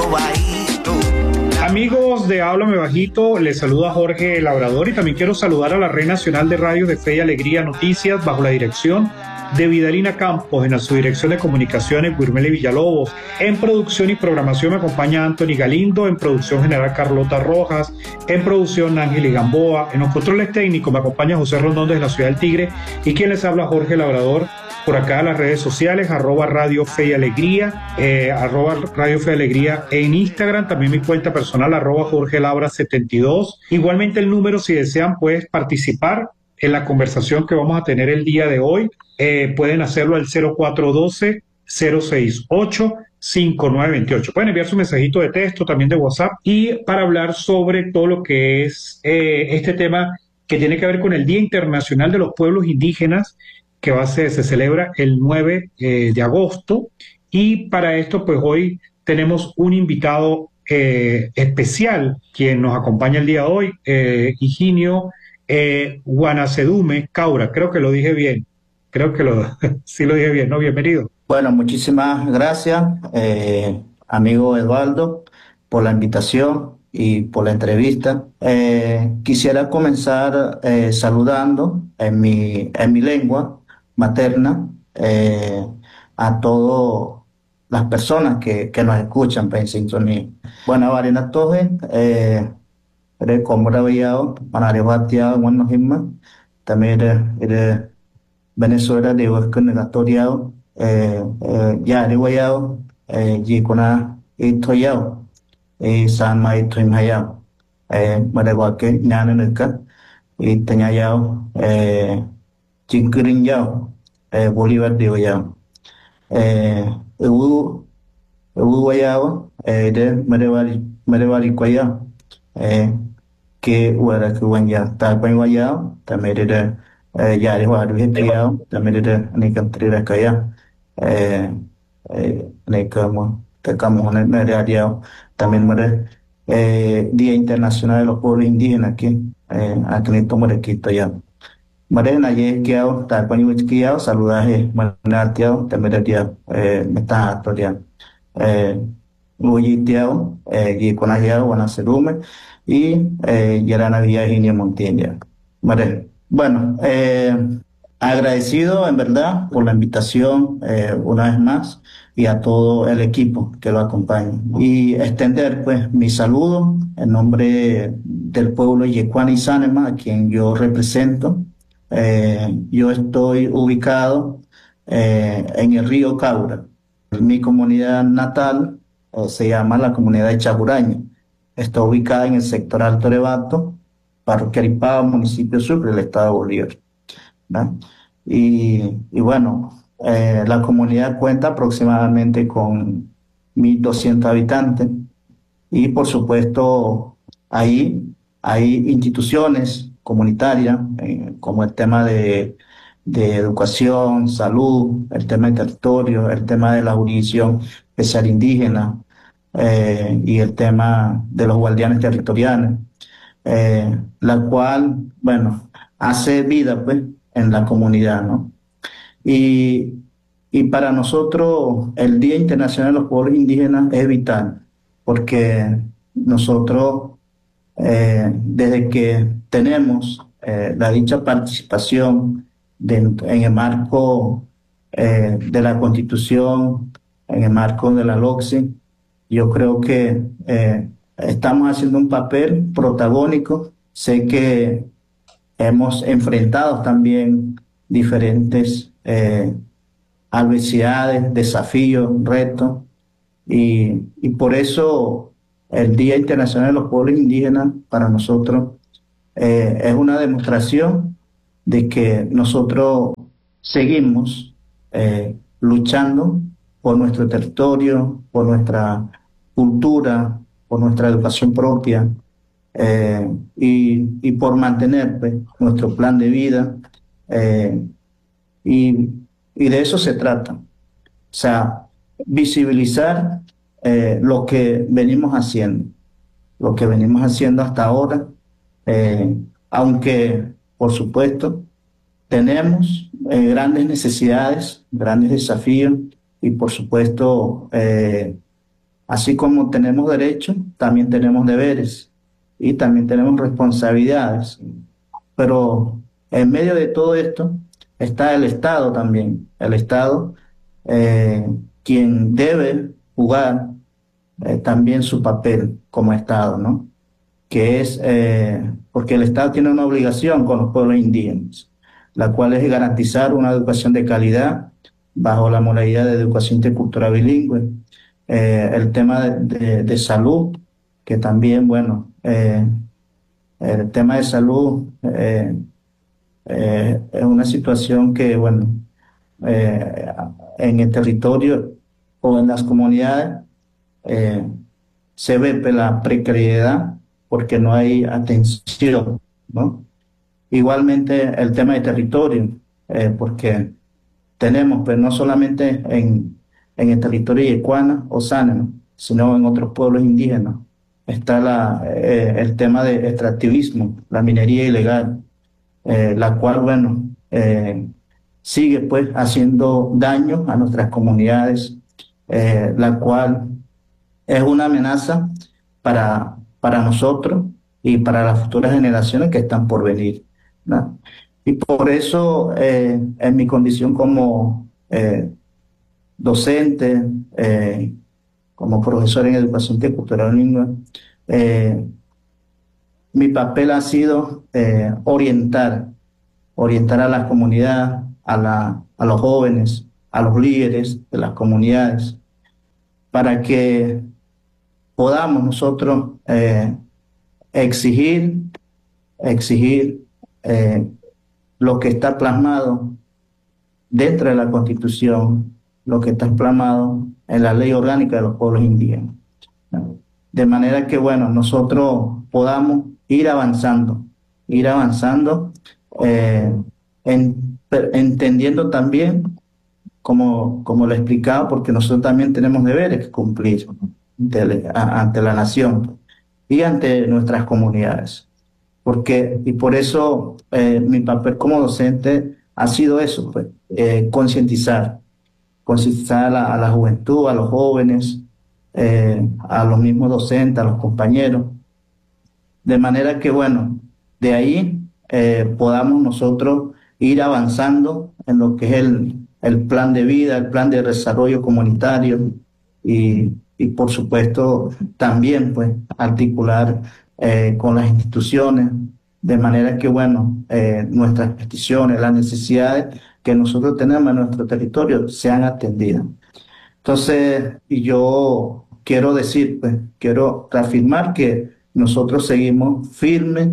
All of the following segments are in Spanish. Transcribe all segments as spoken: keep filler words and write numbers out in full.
bajito. Amigos de Háblame Bajito, les saluda Jorge Labrador y también quiero saludar a la Red Nacional de Radio de Fe y Alegría Noticias bajo la dirección de Vidalina Campos, en la subdirección de comunicaciones Guirmeli Villalobos. En producción y programación me acompaña Anthony Galindo, en producción general Carlota Rojas, en producción Ángel Gamboa, en los controles técnicos me acompaña José Rondón desde la Ciudad del Tigre y quien les habla Jorge Labrador. Por acá en las redes sociales, arroba Radio Fe y Alegría, eh, arroba Radio Fe y Alegría en Instagram, también mi cuenta personal, arroba Jorge Labra setenta y dos. Igualmente el número, si desean, pues participar en la conversación que vamos a tener el día de hoy. Eh, pueden hacerlo al cero cuatro uno dos, cero seis ocho, cinco nueve dos ocho. Pueden enviar su mensajito de texto, también de WhatsApp, y para hablar sobre todo lo que es eh, este tema que tiene que ver con el Día Internacional de los Pueblos Indígenas, que va a ser, se celebra el nueve eh, de agosto, y para esto pues hoy tenemos un invitado eh, especial quien nos acompaña el día de hoy, eh, Higinio eh, Guanacedume Caura, creo que lo dije bien, creo que lo, sí lo dije bien, ¿no? Bienvenido. Bueno, muchísimas gracias, eh, amigo Eduardo, por la invitación y por la entrevista. Eh, quisiera comenzar eh, saludando en mi, en mi lengua materna eh, a todas las personas que, que nos escuchan pues, en sintonía. Bueno, varina toje, eh, eres como rabillado, manare bateado, bueno, himma, también eres, eres Venezuela de Huesca negatoriado, eh, eh, ya de guayado, eh, yicona y toyado, y sanma y toimhayado, eh, mareguaque, ñaneneca, y teñayado, eh, Chinkirinyao, eh, Bolívar de Guayao. Eh, Ewu, Ewu Guayao, eh, de Merewari, Merewari Guayao, eh, que Uara Kuanya, Tapan Guayao, también de Yari Wari Hitriao, también de Nikantrira Kaya, eh, eh, Nekamo, Tekamo, Neradiao, también Mere, eh, Día Internacional de los Pueblos Indígenas aquí, eh, aquí en Tomorequito ya. Marena ye kiao ta kwani kiao saludaje manartiao también dia eh meta actualidad eh uyi tiao eh y con allá van a serume y eh yerana vía Higinio Montiel. Marena, bueno, eh agradecido en verdad por la invitación eh, una vez más y a todo el equipo que lo acompaña y extender pues mi saludo en nombre del pueblo Yecuani Sanema a quien yo represento. Eh, yo estoy ubicado eh, en el río Caura. Mi comunidad natal eh, se llama la comunidad de Chaguraña. Está ubicada en el sector Alto Levato, parroquia Aripao, municipio Sucre, del estado de Bolívar. ¿Verdad? Y, y bueno, eh, la comunidad cuenta aproximadamente con mil doscientos habitantes y por supuesto ahí hay instituciones comunitaria, eh, como el tema de, de educación, salud, el tema del territorio, el tema de la jurisdicción especial indígena eh, y el tema de los guardianes territoriales, eh, la cual, bueno, hace vida pues en la comunidad, ¿no? Y, y para nosotros el Día Internacional de los Pueblos Indígenas es vital, porque nosotros Eh, desde que tenemos eh, la dicha participación de, en el marco eh, de la Constitución, en el marco de la LOCSI, yo creo que eh, estamos haciendo un papel protagónico. Sé que hemos enfrentado también diferentes eh, adversidades, desafíos, retos, y, y por eso el Día Internacional de los Pueblos Indígenas para nosotros eh, es una demostración de que nosotros seguimos eh, luchando por nuestro territorio, por nuestra cultura, por nuestra educación propia eh, y, y por mantener pues, nuestro plan de vida eh, y, y de eso se trata. O sea, visibilizar Eh, lo que venimos haciendo, lo que venimos haciendo hasta ahora, eh, aunque por supuesto tenemos eh, grandes necesidades, grandes desafíos y por supuesto eh, así como tenemos derechos, también tenemos deberes y también tenemos responsabilidades. Pero en medio de todo esto está el Estado también. El Estado, eh, quien debe jugar eh, también su papel como Estado, ¿no? Que es, eh, porque el Estado tiene una obligación con los pueblos indígenas, la cual es garantizar una educación de calidad bajo la modalidad de educación intercultural bilingüe. Eh, el tema de, de- de salud, que también, bueno, eh, el tema de salud eh, eh, es una situación que, bueno, eh, en el territorio o en las comunidades eh, se ve pues, la precariedad porque no hay atención, ¿no? Igualmente el tema de territorio, eh, porque tenemos, pues no solamente en, en el territorio yecuana o Sámano, sino en otros pueblos indígenas, está la, eh, el tema de extractivismo, la minería ilegal, eh, la cual, bueno, eh, sigue pues haciendo daño a nuestras comunidades, eh, la cual es una amenaza para, para nosotros y para las futuras generaciones que están por venir, ¿no? Y por eso, eh, en mi condición como eh, docente, eh, como profesor en educación cultural lingüe, eh, mi papel ha sido eh, orientar, orientar a la comunidad, a, la, a los jóvenes, a los líderes de las comunidades, para que podamos nosotros eh, exigir, exigir eh, lo que está plasmado dentro de la Constitución, lo que está plasmado en la ley orgánica de los pueblos indígenas, ¿no? De manera que, bueno, nosotros podamos ir avanzando, ir avanzando, eh, en, per- entendiendo también, como, como lo explicaba, porque nosotros también tenemos deberes que cumplir ante, la- a- ante la nación y ante nuestras comunidades. Porque, y por eso eh, mi papel como docente ha sido eso, pues, eh, concientizar, concientizar a la, a la juventud, a los jóvenes, eh, a los mismos docentes, a los compañeros, de manera que, bueno, de ahí eh, podamos nosotros ir avanzando en lo que es el, el plan de vida, el plan de desarrollo comunitario y, y por supuesto, también pues articular eh, con las instituciones, de manera que, bueno, eh, nuestras peticiones, las necesidades que nosotros tenemos en nuestro territorio sean atendidas. Entonces, y yo quiero decir, pues, quiero reafirmar que nosotros seguimos firmes,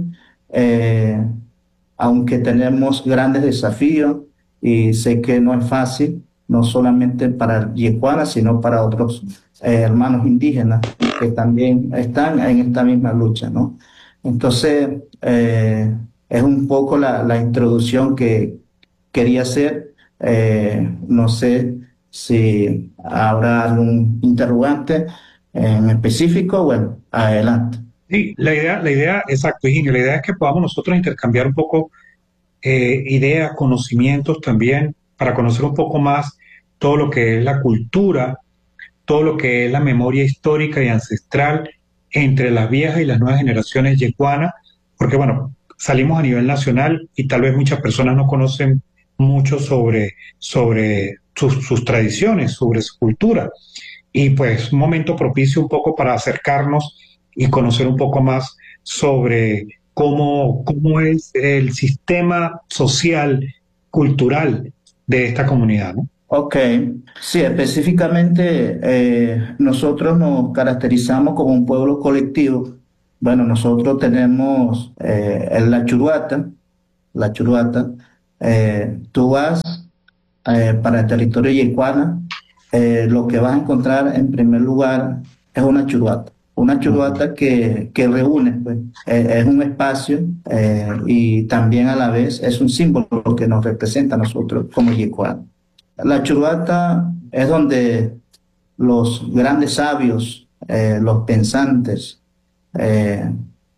eh, aunque tenemos grandes desafíos y sé que no es fácil, no solamente para Yecuana, sino para otros eh, hermanos indígenas que también están en esta misma lucha, ¿no? Entonces, eh, es un poco la, la introducción que quería hacer. Eh, no sé si habrá algún interrogante en específico. Bueno, adelante. Sí, la idea, la idea, exacto, Higinio, la idea es que podamos nosotros intercambiar un poco eh, ideas, conocimientos también, para conocer un poco más todo lo que es la cultura, todo lo que es la memoria histórica y ancestral entre las viejas y las nuevas generaciones yecuanas, porque bueno, salimos a nivel nacional y tal vez muchas personas no conocen mucho sobre, sobre sus, sus tradiciones, sobre su cultura. Y pues un momento propicio un poco para acercarnos y conocer un poco más sobre cómo, cómo es el sistema social, cultural de esta comunidad, ¿no? Ok, sí, específicamente eh, nosotros nos caracterizamos como un pueblo colectivo. Bueno, nosotros tenemos eh, el- la churuata, la churuata. Eh, tú vas eh, para el territorio yecuana, eh, lo que vas a encontrar en primer lugar es una churuata. Una churuata que, que reúne, pues, eh, es un espacio eh, y también a la vez es un símbolo que nos representa a nosotros como yecuanos. La churuata es donde los grandes sabios, eh, los pensantes, eh,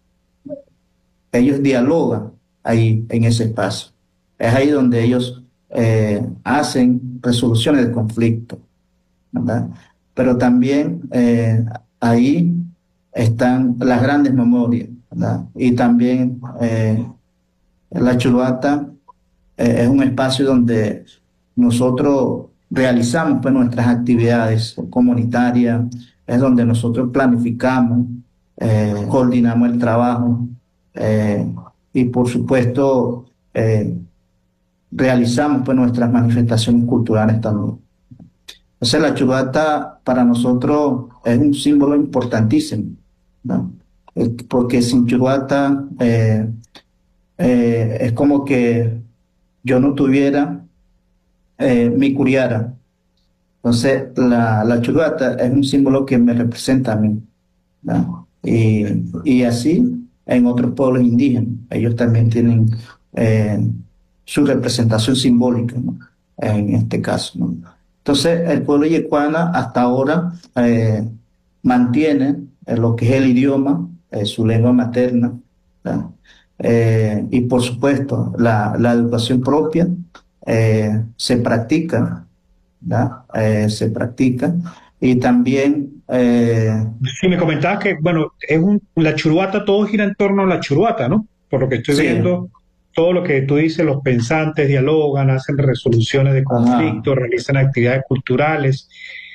ellos dialogan ahí en ese espacio. Es ahí donde ellos eh, hacen resoluciones de conflicto, ¿verdad? pero también eh, ahí están las grandes memorias, ¿verdad? Y también eh, la Chuluata eh, es un espacio donde nosotros realizamos pues, nuestras actividades comunitarias, es donde nosotros planificamos, eh, coordinamos el trabajo eh, y por supuesto eh, realizamos pues, nuestras manifestaciones culturales también. Entonces la chulata para nosotros es un símbolo importantísimo, ¿no? Eh, Porque sin chulata eh, eh, es como que yo no tuviera eh, mi curiara. Entonces la, la chulata es un símbolo que me representa a mí, ¿no? Y, y así en otros pueblos indígenas, ellos también tienen eh, su representación simbólica, ¿no? En este caso, ¿no? Entonces, el pueblo yecuana hasta ahora eh, mantiene eh, lo que es el idioma, eh, su lengua materna, ¿verdad? Eh, y por supuesto, la, la educación propia eh, se practica, ¿verdad? Eh, se practica. Y también eh, Sí, me comentabas que, bueno, es un, la churuata, todo gira en torno a la churuata, ¿no? Por lo que estoy sí, viendo, todo lo que tú dices, los pensantes dialogan, hacen resoluciones de ajá, conflictos, realizan actividades culturales.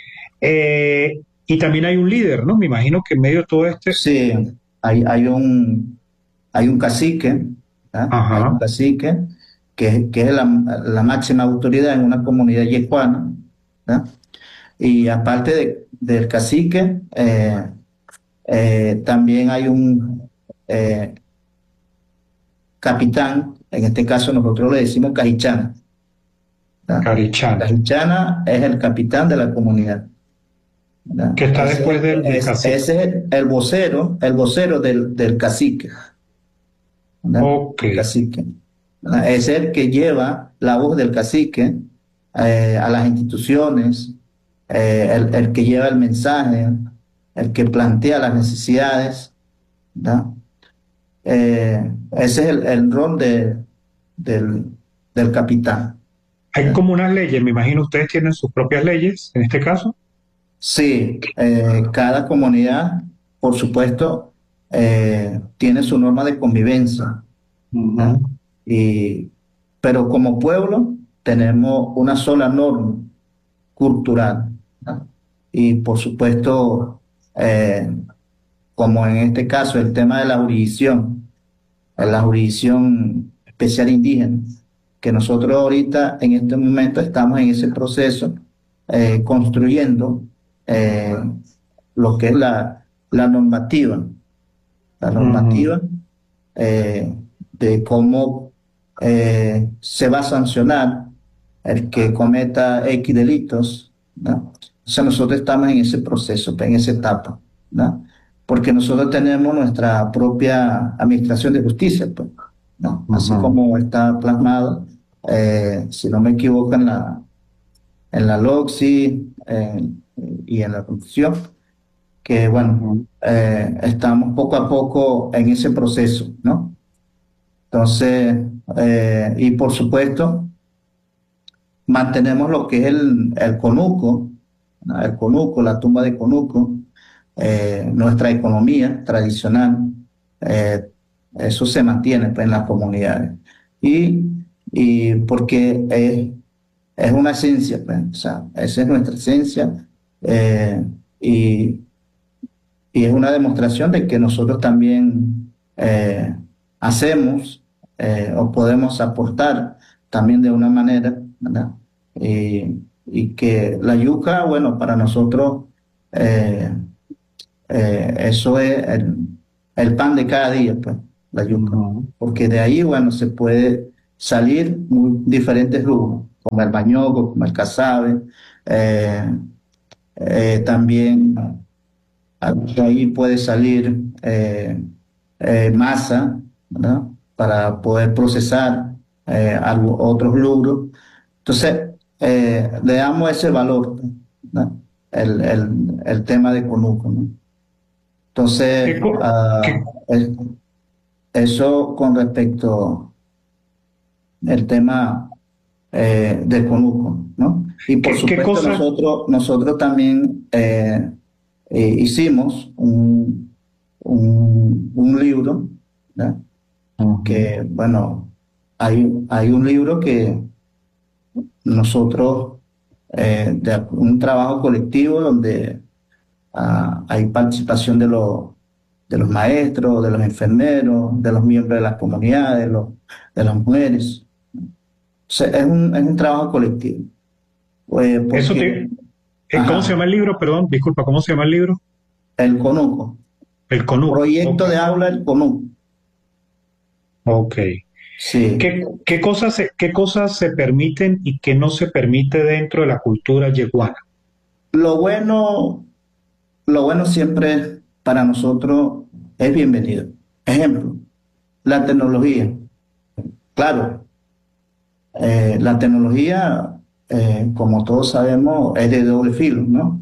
Eh, y también hay un líder, ¿no? Me imagino que en medio de todo este... sí, hay, hay un, hay un cacique, ¿verdad? Hay un Ajá, cacique que, que es la, la máxima autoridad en una comunidad yecuana, ¿verdad? Y aparte de- del cacique, eh, eh, también hay un eh, capitán, en este caso nosotros le decimos cajichana, ¿verdad? El Carichana, cajichana es el capitán de la comunidad, ¿verdad? que está Ese después del, del es, cacique. ese es el vocero, el vocero del, del cacique, ¿verdad? Ok. El cacique. ¿Verdad? Es el que lleva la voz del cacique eh, a las instituciones, eh, el, el que lleva el mensaje, el que plantea las necesidades, ¿verdad? Eh, ese es el, el rol de, del, del capitán, Hay ¿verdad? como unas leyes, me imagino ustedes tienen sus propias leyes, en este caso. Sí, eh, cada comunidad, por supuesto, eh, tiene su norma de convivencia, ¿verdad? Ujú. Y, pero como pueblo tenemos una sola norma cultural, ¿verdad? Y por supuesto, eh, como en este caso, el tema de la jurisdicción, eh, la jurisdicción especial indígena, que nosotros ahorita en este momento estamos en ese proceso eh, construyendo eh, lo que es la, la normativa, la Ujú. normativa eh, de cómo eh, se va a sancionar el que cometa X delitos, ¿no? O sea, nosotros estamos en ese proceso, en esa etapa, ¿no? Porque nosotros tenemos nuestra propia administración de justicia, pues, ¿no? Así Ujú. como está plasmado, eh, si no me equivoco, en la, en la LOGSI eh, y en la Constitución, que bueno, Ujú. eh, estamos poco a poco en ese proceso, ¿no? Entonces, eh, y por supuesto, mantenemos lo que es el, el conuco, ¿no? El conuco, la tumba de conuco, eh, nuestra economía tradicional, eh, eso se mantiene pues, en las comunidades. Y, y porque es, es una esencia, pues, o sea, esa es nuestra esencia, eh, y, y es una demostración de que nosotros también eh, hacemos eh, o podemos aportar también de una manera, ¿verdad? Y, y que la yuca, bueno, para nosotros eh, eh, eso es el, el pan de cada día, pues, la yuca. Ujú. Porque de ahí, bueno, se puede salir muy diferentes rubros, como el bañoco, como el casabe, eh, eh, también de ahí puede salir eh, eh, masa, ¿verdad? Para poder procesar eh, algo- otros logros. Entonces, eh, le damos ese valor, ¿verdad? El, el, el tema de Conuco, ¿no? ¿Qué, Entonces, co- ah, qué- es- eso con respecto al tema eh, de Conuco, ¿no? Y por qué- qué supuesto cosa? nosotros, nosotros también eh, eh, hicimos un, un, un libro, ¿verdad? Ujú. Que, bueno, hay, hay un libro que nosotros, eh, de un trabajo colectivo donde ah, hay participación de los, de los maestros, de los enfermeros, de los miembros de las comunidades, de, los, de las mujeres. O sea, es un, es un trabajo colectivo, eh, Eso porque, te, eh, ¿cómo se ajá, llama el libro? Perdón, disculpa, ¿cómo se llama el libro? el CONUCO, El CONUC. Ok, proyecto de aula el CONUC, ok. sí. ¿Qué, qué cosas se, qué cosas se permiten y qué no se permite dentro de la cultura yeguana? Lo bueno, lo bueno siempre para nosotros es bienvenido. Ejemplo, la tecnología. Claro, eh, la tecnología, eh, como todos sabemos, es de doble filo, ¿no?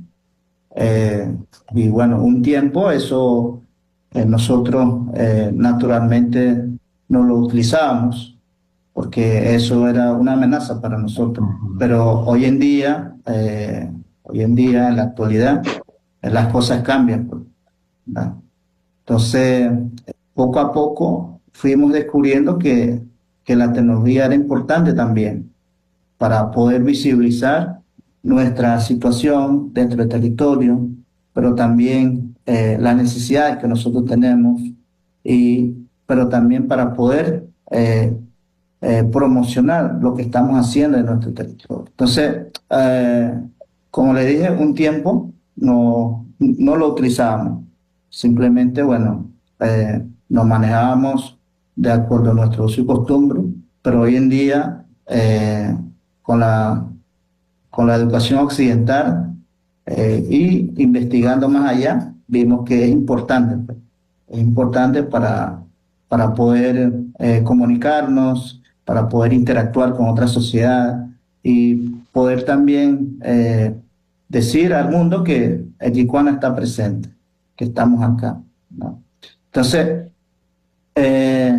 Eh, y bueno, un tiempo eso eh, nosotros eh, naturalmente no lo utilizábamos porque eso era una amenaza para nosotros. Ujú. Pero hoy en día, eh, hoy en día, en la actualidad, eh, las cosas cambian, pues, ¿verdad? Entonces, poco a poco fuimos descubriendo que, que la tecnología era importante también para poder visibilizar nuestra situación dentro del territorio, pero también eh, las necesidades que nosotros tenemos, y, pero también para poder eh, eh, promocionar lo que estamos haciendo en nuestro territorio. Entonces, eh, como le dije, un tiempo no, no lo utilizábamos, simplemente, bueno, eh, nos manejábamos de acuerdo a nuestro uso y costumbre, pero hoy en día, eh, con la, con la educación occidental eh, y investigando más allá, vimos que es importante, pues. Es importante para, para poder eh, comunicarnos, para poder interactuar con otra sociedad y poder también eh, decir al mundo que el Yicuana está presente, que estamos acá, ¿no? Entonces, eh,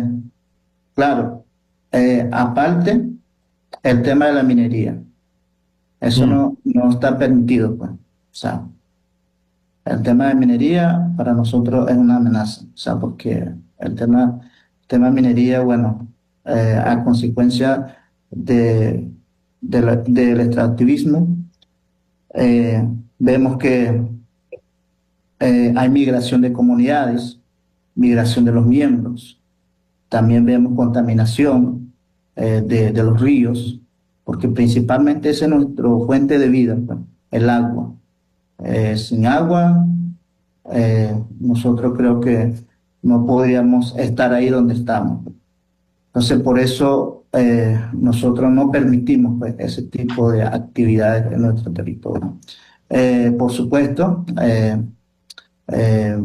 claro, eh, aparte, el tema de la minería. Eso Mm. no, no está permitido, pues. O sea, el tema de minería para nosotros es una amenaza. O sea, porque el tema, el tema de minería, bueno, eh, a consecuencia de, de la- del extractivismo, eh, vemos que eh, hay migración de comunidades, migración de los miembros. También vemos contaminación eh, de, de los ríos, porque principalmente esa es nuestra fuente de vida, pues, el agua. Eh, sin agua, eh, nosotros creo que no podríamos estar ahí donde estamos. Entonces, por eso eh, nosotros no permitimos, pues, ese tipo de actividades en nuestro territorio. Eh, por supuesto, eh, eh,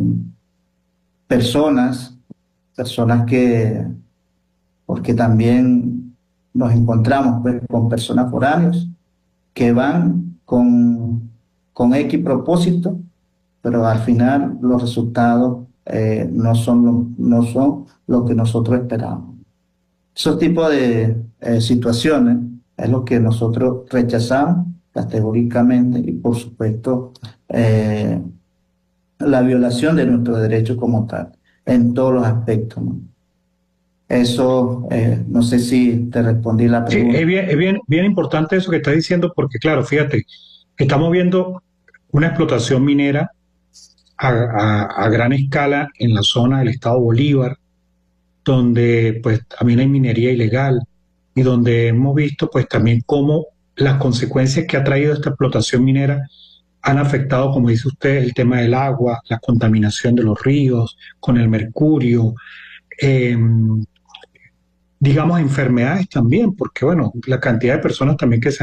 personas, personas que, porque también nos encontramos, pues, con personas foráneas que van con, con X propósito, pero al final los resultados eh, no son lo, no son lo que nosotros esperamos. Esos tipos de eh, situaciones es lo que nosotros rechazamos categóricamente, y por supuesto eh, la violación de nuestros derechos como tal, en todos los aspectos, ¿no? Eso, eh, no sé si te respondí la Sí, es pregunta. bien, es bien, bien importante eso que estás diciendo porque, claro, fíjate, estamos viendo una explotación minera a, a- a gran escala en la zona del estado Bolívar, donde pues también hay minería ilegal y donde hemos visto pues también cómo las consecuencias que ha traído esta explotación minera han afectado, como dice usted, el tema del agua, la contaminación de los ríos con el mercurio, eh, digamos enfermedades también, porque bueno, la cantidad de personas también que se